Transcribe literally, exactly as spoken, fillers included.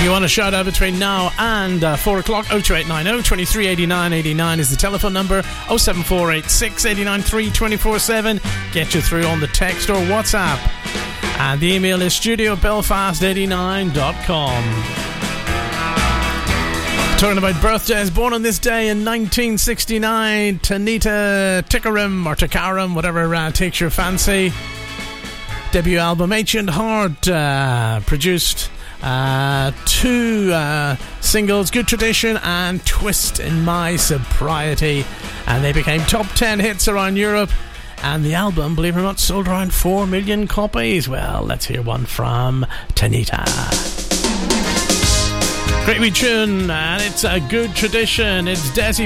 If you want to shout out between now and uh, four o'clock, oh two eight nine oh, two three eight nine eight nine is the telephone number. oh seven four eight six eight nine three two four seven. Get you through on the text or WhatsApp. And the email is studio belfast eighty-nine dot com. Talking about birthdays, born on this day in nineteen sixty-nine, Tanita Tikaram or Tikaram, whatever uh, takes your fancy. Debut album Ancient Heart, uh, produced uh, two uh, singles, Good Tradition and Twist in My Sobriety, and they became top ten hits around Europe. And the album, believe it or not, sold around four million copies. Well, let's hear one from Tanita. Great wee tune, and it's a Good Tradition. It's Desi